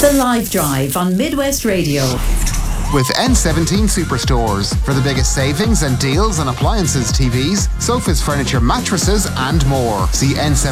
The Live Drive on Midwest Radio. With N17 Superstores for the biggest savings and deals on appliances, TVs, sofas, furniture, mattresses and more. See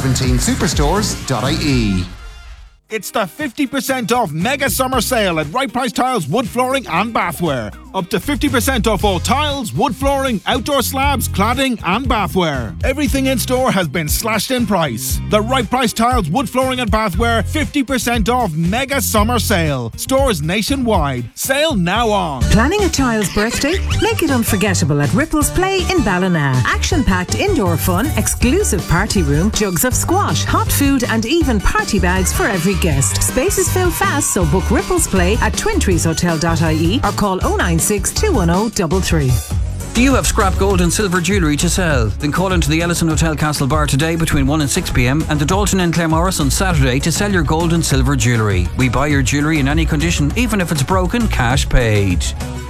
n17superstores.ie. It's the 50% off mega summer sale at Right Price Tiles, wood flooring and bathware. Up to 50% off all tiles, wood flooring, outdoor slabs, cladding and bathware. Everything in store has been slashed in price. The Right Price Tiles, wood flooring and bathware 50% off mega summer sale. Stores nationwide. Sale now on. Planning a child's birthday? Make it unforgettable at Ripples Play in Ballina. Action-packed indoor fun, exclusive party room, jugs of squash, hot food and even party bags for every guest. Spaces fill fast, so book Ripples Play at twintreeshotel.ie or call 096 210 33. Do you have scrap gold and silver jewellery to sell? Then call into the Ellison Hotel Castlebar today between 1 and 6 p.m. and the Dalton in Claremorris on Saturday to sell your gold and silver jewellery. We buy your jewellery in any condition, even if it's broken, cash paid.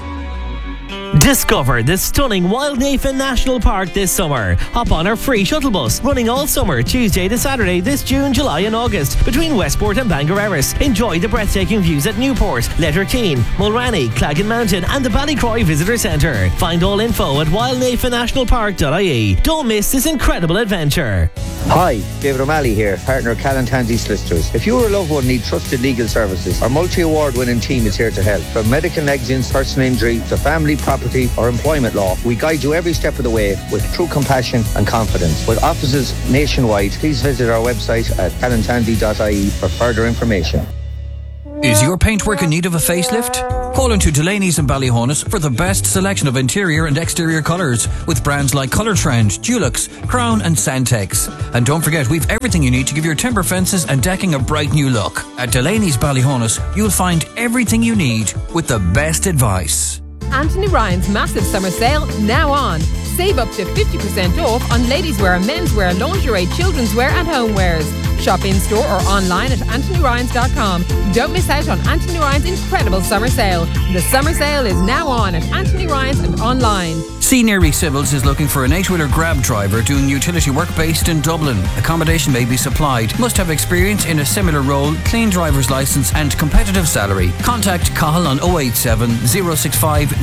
Discover the stunning Wildnafen National Park this summer. Hop on our free shuttle bus, running all summer, Tuesday to Saturday this June, July and August, between Westport and Bangareras. Enjoy the breathtaking views at Newport, Letterkenny, Mulranny, Claggan Mountain and the Ballycroy Visitor Centre. Find all info at wildnafennationalpark.ie. Don't miss this incredible adventure. Hi, David O'Malley here, partner of Callan Tansey Solicitors. If you or a loved one need trusted legal services, our multi-award winning team is here to help. From medical negligence, personal injury to family, property or employment law, we guide you every step of the way with true compassion and confidence. With offices nationwide, please visit our website at callantandy.ie for further information. Is your paintwork in need of a facelift? Call into Delaney's in Ballyhonus for the best selection of interior and exterior colours with brands like Colour Trend, Dulux, Crown and Santex. And don't forget, we've everything you need to give your timber fences and decking a bright new look. At Delaney's Ballyhonus, you'll find everything you need with the best advice. Anthony Ryan's massive summer sale now on. Save up to 50% off on ladies' wear, menswear, lingerie, children's wear and homewares. Shop in store or online at anthonyryans.com. Don't miss out on Anthony Ryan's incredible summer sale. The summer sale is now on at Anthony Ryan's and online. C. Neary Civils is looking for an 8-wheeler grab driver doing utility work based in Dublin. Accommodation may be supplied. Must have experience in a similar role, clean driver's licence and competitive salary. Contact Cahill on 087 065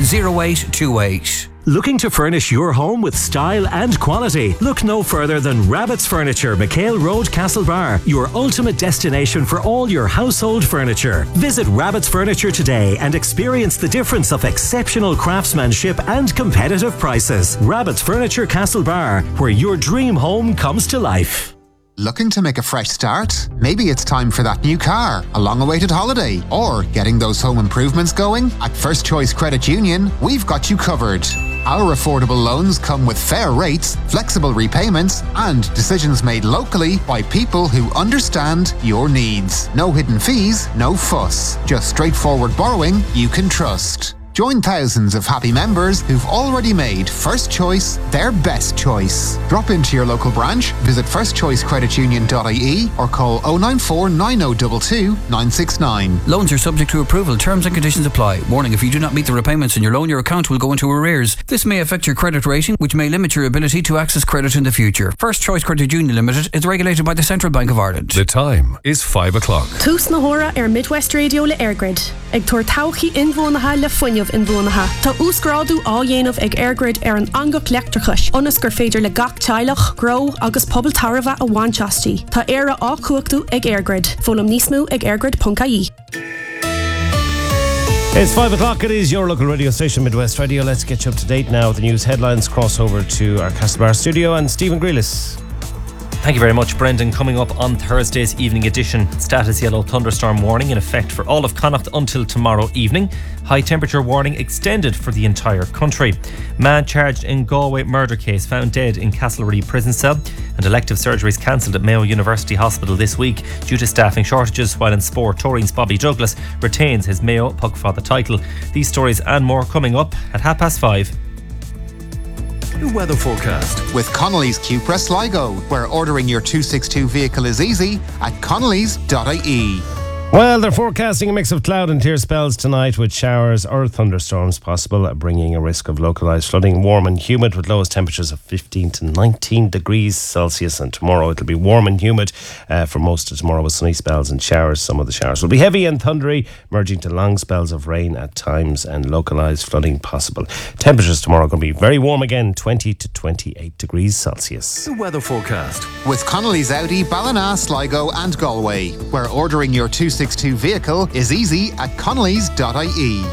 0828. Looking to furnish your home with style and quality? Look no further than Rabbit's Furniture, McHale Road, Castlebar, your ultimate destination for all your household furniture. Visit Rabbit's Furniture today and experience the difference of exceptional craftsmanship and competitive prices. Rabbit's Furniture, Castlebar, where your dream home comes to life. Looking to make a fresh start? Maybe it's time for that new car, a long-awaited holiday, or getting those home improvements going? At First Choice Credit Union, we've got you covered. Our affordable loans come with fair rates, flexible repayments, and decisions made locally by people who understand your needs. No hidden fees, no fuss. Just straightforward borrowing you can trust. Join thousands of happy members who've already made First Choice their best choice. Drop into your local branch, visit firstchoicecreditunion.ie or call 094 9022 969. Loans are subject to approval. Terms and conditions apply. Warning, if you do not meet the repayments in your loan, your account will go into arrears. This may affect your credit rating, which may limit your ability to access credit in the future. First Choice Credit Union Limited is regulated by the Central Bank of Ireland. The time is 5 o'clock. Tús na hora Midwest Radio le Airgrid. Ag tuair tauchi inbhuanacha le fuinneamh inbhuanacha. Tá úsgrádu á dhéanamh ag Airgrid an angach leachtrachas. Onas gur féidir le gach teilech, grow agus pobl tarva a bhainteastí. Tá éire á cuachtu ag Airgrid. Fólam nísmú ag airgrid.ie. It's 5 o'clock. It is your local radio station, Midwest Radio. Let's get you up to date now with the news headlines. Cross over to our Castlebar studio and Stephen Grealis. Thank you very much, Brendan. Coming up on Thursday's evening edition, status yellow thunderstorm warning in effect for all of Connacht until tomorrow evening. High temperature warning extended for the entire country. Man charged in Galway murder case found dead in Castlereagh prison cell. And elective surgeries cancelled at Mayo University Hospital this week due to staffing shortages, while in sport, Torreen's Bobby Douglas retains his Mayo Pugfather title. These stories and more coming up at 5:30. New weather forecast with Connolly's Cupra Sligo, where ordering your 262 vehicle is easy at connellys.ie. Well, they're forecasting a mix of cloud and clear spells tonight with showers or thunderstorms possible, bringing a risk of localised flooding. Warm and humid with lowest temperatures of 15 to 19 degrees Celsius. And tomorrow it'll be warm and humid for most of tomorrow with sunny spells and showers. Some of the showers will be heavy and thundery, merging to long spells of rain at times and localised flooding possible. Temperatures tomorrow are going to be very warm again, 20 to 28 degrees Celsius. The weather forecast with Connolly's Audi, Ballina, Sligo and Galway, where ordering your 262 vehicle is easy at connellys.ie.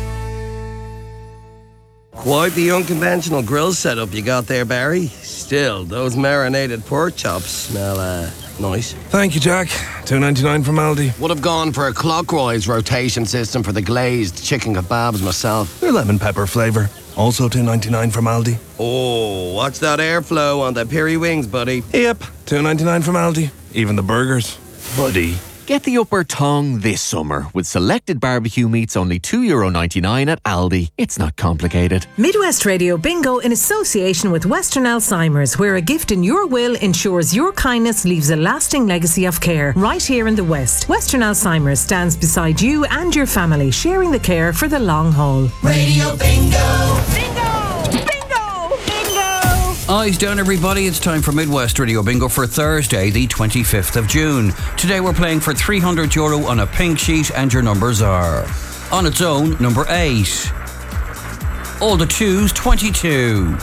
Quite the unconventional grill setup you got there, Barry. Still, those marinated pork chops smell nice. Thank you, Jack. $2.99 from Aldi. Would have gone for a clockwise rotation system for the glazed chicken kebabs myself. They're lemon pepper flavour. Also $2.99 from Aldi. Oh, watch that airflow on the peri wings, buddy. Yep, $2.99 from Aldi. Even the burgers. Buddy. Get the upper tongue this summer with selected barbecue meats only €2.99 at Aldi. It's not complicated. Midwest Radio Bingo in association with Western Alzheimer's, where a gift in your will ensures your kindness leaves a lasting legacy of care. Right here in the West, Western Alzheimer's stands beside you and your family, sharing the care for the long haul. Radio Bingo! Bingo! Eyes down, everybody. It's time for Midwest Radio Bingo for Thursday, the 25th of June. Today we're playing for €300 on a pink sheet, and your numbers are: on its own, number 8. All the 2s, 22.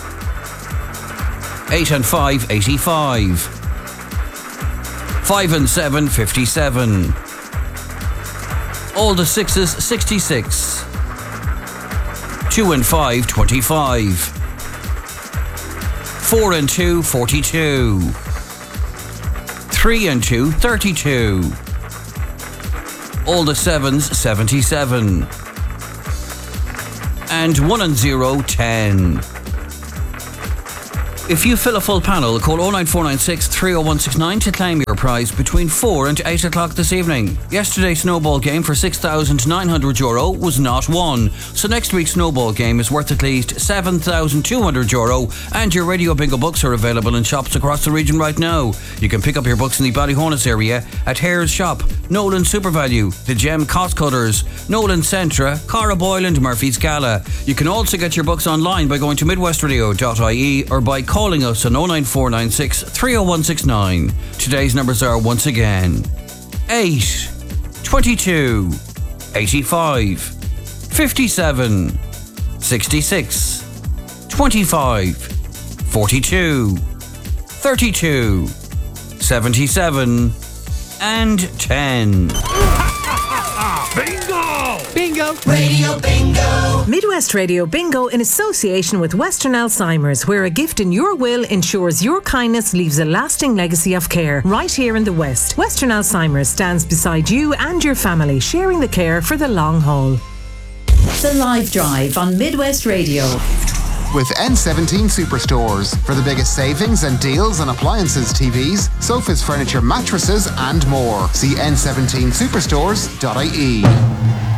8 and 5, 85. 5 and 7, 57. All the 6s, 66. 2 and 5, 25. 4 and 2, 42. 3 and 2, 32. All the 7s, 77. And 1 and 0, 10. If you fill a full panel, call 09496 30169 to claim your prize between 4 and 8 o'clock this evening. Yesterday's snowball game for €6,900 was not won, so next week's snowball game is worth at least €7,200, and your Radio Bingo books are available in shops across the region right now. You can pick up your books in the Ballyhonus area at Hare's Shop, Nolan SuperValue, The Gem Cost Cutters, Nolan Centra, Cara Boyle and Murphy's Gala. You can also get your books online by going to midwestradio.ie or by calling us on 09496 30169. Today's numbers are once again 8, 22, 85, 57, 66, 25, 42, 32, 77, and 10. Bingo! Bingo! Radio Bingo! Midwest Radio Bingo in association with Western Alzheimer's, where a gift in your will ensures your kindness leaves a lasting legacy of care. Right here in the West, Western Alzheimer's stands beside you and your family, sharing the care for the long haul. The Live Drive on Midwest Radio. With N17 Superstores for the biggest savings and deals on appliances, TVs, sofas, furniture, mattresses and more. See n17superstores.ie.